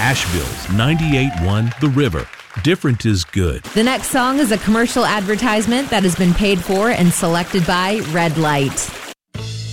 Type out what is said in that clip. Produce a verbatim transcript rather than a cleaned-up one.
Asheville's ninety-eight point one The River. Different is good. The next song is a commercial advertisement that has been paid for and selected by Red Light.